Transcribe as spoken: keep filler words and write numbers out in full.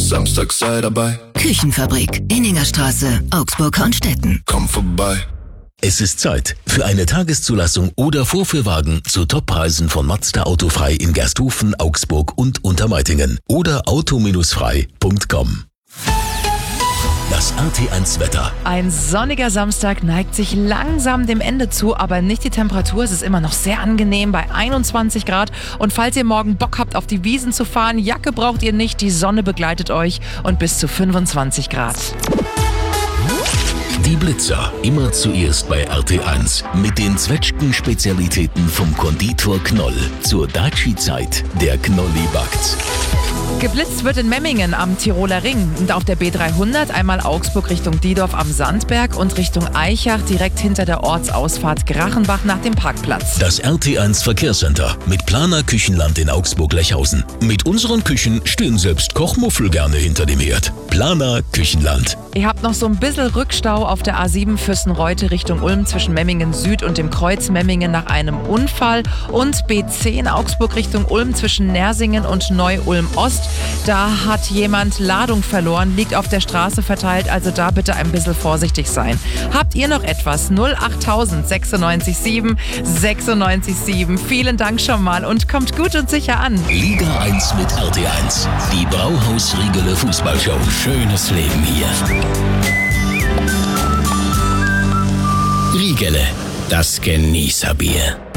Samstag sei dabei. Küchenfabrik, Inningerstraße, Augsburg-Hornstetten. Komm vorbei. Es ist Zeit für eine Tageszulassung oder Vorführwagen zu Toppreisen von Mazda Autofrei in Gersthofen, Augsburg und Untermeitingen oder auto frei punkt com. Das R T eins Wetter. Ein sonniger Samstag neigt sich langsam dem Ende zu, aber nicht die Temperatur. Es ist immer noch sehr angenehm bei einundzwanzig Grad. Und falls ihr morgen Bock habt, auf die Wiesen zu fahren, Jacke braucht ihr nicht, die Sonne begleitet euch und bis zu fünfundzwanzig Grad. Die Blitzer, immer zuerst bei R T eins. Mit den Zwetschgen-Spezialitäten vom Konditor Knoll. Zur Daci-Zeit, der Knolli backt. Geblitzt wird in Memmingen am Tiroler Ring und auf der B dreihundert einmal Augsburg Richtung Diedorf am Sandberg und Richtung Eichach direkt hinter der Ortsausfahrt Grachenbach nach dem Parkplatz. Das R T eins Verkehrscenter mit Planer Küchenland in Augsburg-Lechhausen. Mit unseren Küchen stehen selbst Kochmuffel gerne hinter dem Herd. Planer Küchenland. Ihr habt noch so ein bisschen Rückstau auf der A sieben Fürstenreute Richtung Ulm zwischen Memmingen Süd und dem Kreuz Memmingen nach einem Unfall und B zehn Augsburg Richtung Ulm zwischen Nersingen und Neu-Ulm Ost. Da hat jemand Ladung verloren, liegt auf der Straße verteilt, also da bitte ein bisschen vorsichtig sein. Habt ihr noch etwas? null achttausend sechsundneunzig sieben sechsundneunzig sieben. Vielen Dank schon mal und kommt gut und sicher an. Liga eins mit R T eins. Die Brauhaus-Riegele Fußballshow. Schönes Leben hier. Riegele, das Genießerbier.